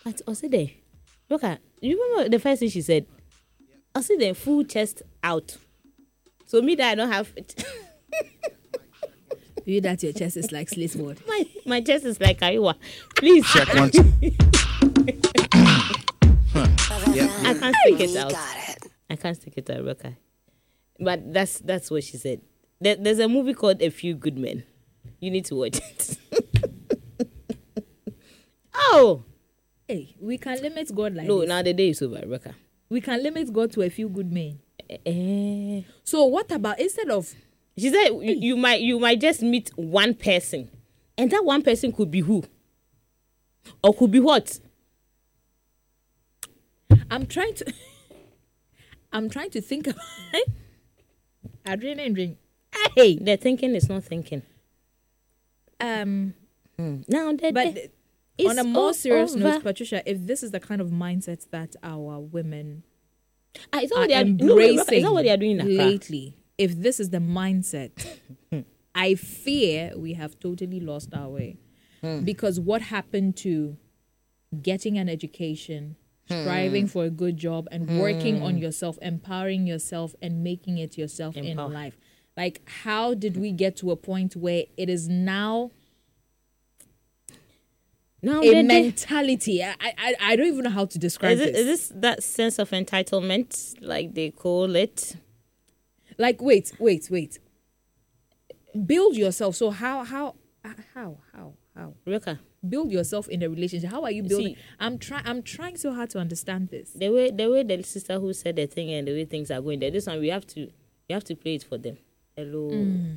At Oside, look at you remember the first thing she said? Oside full chest out. So me that I don't have You that your chest is like slate board. my chest is like Kaiwa. Please. Check one, two. I can't stick it out. I can't stick it out, Rebecca. But that's what she said. There's a movie called A Few Good Men. You need to watch it. Oh! Hey, we can limit God like No, this. now the day is over, Rebecca. We can limit God to a few good men. Eh. So what about instead of She said you might just meet one person. And that one person could be who? Or could be what? I'm trying to think about adrenaline. Hey, the thinking is not thinking. Now Now but on a more serious note, Patricia, if this is the kind of mindset that our women it's not are what they are embracing it's not what they are doing in Accra. lately, if this is the mindset, I fear we have totally lost our way. Because what happened to getting an education, striving for a good job, and working on yourself, empowering yourself, and making it yourself in life? Like, how did we get to a point where it is now a mentality? I don't even know how to describe this. Is this that sense of entitlement, like they call it? Like, wait. Build yourself. So how? Rebecca, Build yourself in a relationship. How are you building? See, I'm trying so hard to understand this. the way the sister who said the thing and the way things are going there, this one we have to play it for them. Hello.